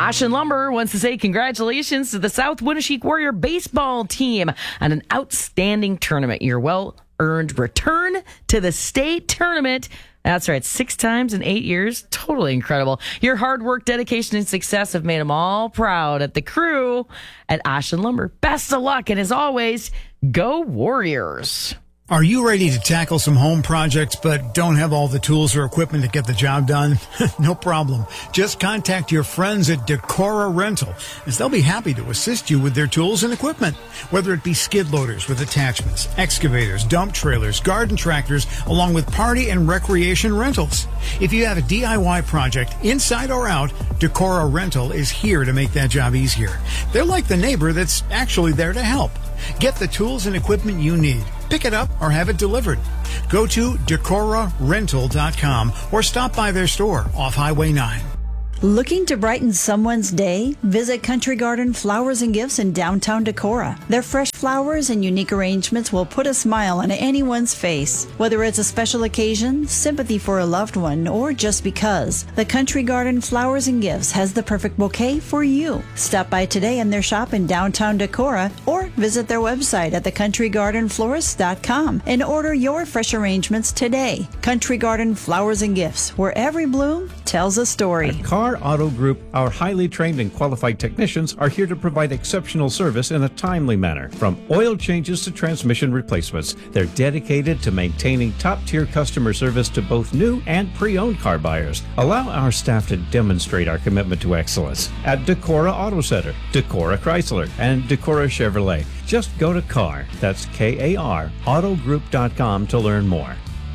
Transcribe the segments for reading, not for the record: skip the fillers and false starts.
Ashen Lumber wants to say congratulations to the South Winneshiek Warrior baseball team on an outstanding tournament. Your well-earned return to the state tournament. That's right, 6 times in 8 years. Totally incredible. Your hard work, dedication, and success have made them all proud at the crew at Ashen Lumber. Best of luck, and as always, go Warriors. Are you ready to tackle some home projects but don't have all the tools or equipment to get the job done? No problem. Just contact your friends at Decora Rental, as they'll be happy to assist you with their tools and equipment. Whether it be skid loaders with attachments, excavators, dump trailers, garden tractors, along with party and recreation rentals. If you have a DIY project, inside or out, Decora Rental is here to make that job easier. They're like the neighbor that's actually there to help. Get the tools and equipment you need. Pick it up or have it delivered. Go to DecoraRental.com or stop by their store off Highway 9. Looking to brighten someone's day? Visit Country Garden Flowers and Gifts in downtown Decorah. Their fresh flowers and unique arrangements will put a smile on anyone's face. Whether it's a special occasion, sympathy for a loved one, or just because, the Country Garden Flowers and Gifts has the perfect bouquet for you. Stop by today in their shop in downtown Decorah or visit their website at thecountrygardenflorist.com and order your fresh arrangements today. Country Garden Flowers and Gifts, where every bloom tells a story. At Carr Auto Group, our highly trained and qualified technicians are here to provide exceptional service in a timely manner. From oil changes to transmission replacements, they're dedicated to maintaining top-tier customer service to both new and pre-owned car buyers. Allow our staff to demonstrate our commitment to excellence at Decorah Auto Center, Decorah Chrysler, and Decorah Chevrolet. Just go to Carr, that's K-A-R, autogroup.com to learn more.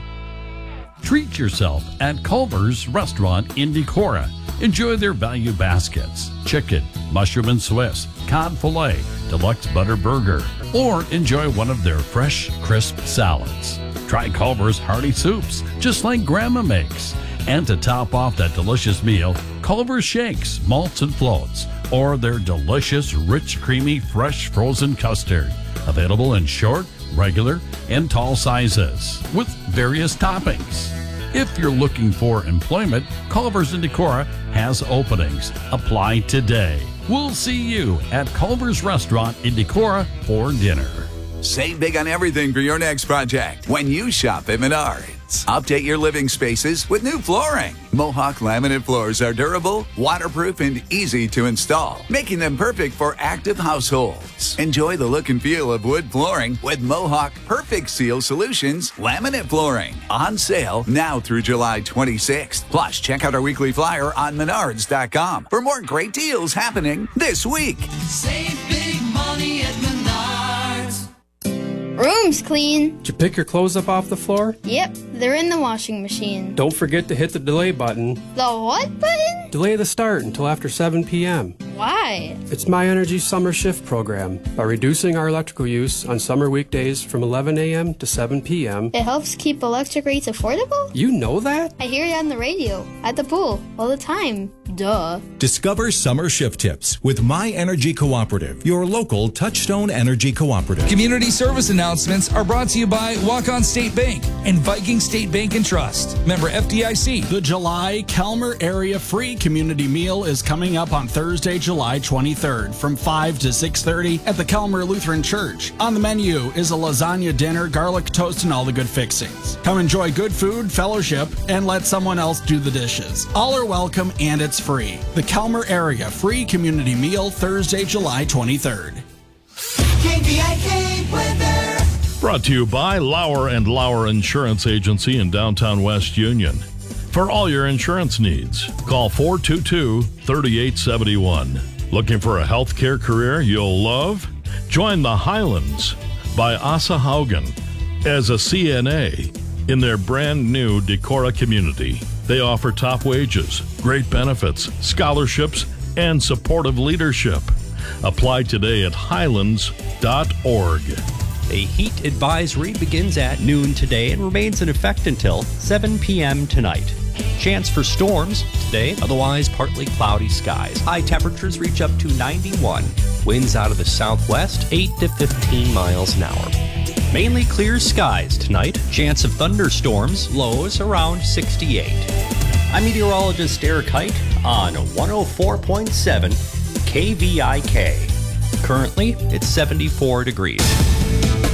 Treat yourself at Culver's Restaurant in Decorah. Enjoy their value baskets, chicken, mushroom and Swiss, cod filet, deluxe butter burger, or enjoy one of their fresh, crisp salads. Try Culver's hearty soups, just like Grandma makes. And to top off that delicious meal, Culver's shakes, malts and floats, or their delicious, rich, creamy, fresh frozen custard. Available in short, regular, and tall sizes, with various toppings. If you're looking for employment, Culver's in Decorah has openings. Apply today. We'll see you at Culver's Restaurant in Decorah for dinner. Save big on everything for your next project when you shop at Menards. Update your living spaces with new flooring. Mohawk laminate floors are durable, waterproof, and easy to install, making them perfect for active households. Enjoy the look and feel of wood flooring with Mohawk Perfect Seal Solutions laminate flooring. On sale now through July 26th. Plus, check out our weekly flyer on Menards.com for more great deals happening this week. Save big money at Menards. Room's clean. Did you pick your clothes up off the floor? Yep, they're in the washing machine. Don't forget to hit the delay button. The what button? Delay the start until after 7 p.m. Why? It's My Energy Summer Shift program. By reducing our electrical use on summer weekdays from 11 a.m. to 7 p.m. It helps keep electric rates affordable? You know that? I hear it on the radio, at the pool, all the time. Duh. Discover summer shift tips with My Energy Cooperative, your local Touchstone Energy Cooperative. Community service announcements are brought to you by Walk-On State Bank and Viking State Bank and Trust. Member FDIC. The July Calmer Area Free Community Meal is coming up on Thursday, July 23rd from 5 to 6:30 at the Calmer Lutheran Church. On the menu is a lasagna dinner, garlic toast, and all the good fixings. Come enjoy good food, fellowship, and let someone else do the dishes. All are welcome and it's free. The Calmer Area Free Community Meal, Thursday, July 23rd. KVIK weather. Brought to you by Lauer & Lauer Insurance Agency in downtown West Union. For all your insurance needs, call 422-3871. Looking for a healthcare career you'll love? Join the Highlands by Asa Haugen as a CNA in their brand new Decorah community. They offer top wages, great benefits, scholarships, and supportive leadership. Apply today at highlands.org. A heat advisory begins at noon today and remains in effect until 7 p.m. tonight. Chance for storms today, otherwise partly cloudy skies. High temperatures reach up to 91. Winds out of the southwest, 8 to 15 miles an hour. Mainly clear skies tonight. Chance of thunderstorms, lows around 68. I'm meteorologist Eric Height. on 104.7 KVIK. Currently, it's 74 degrees.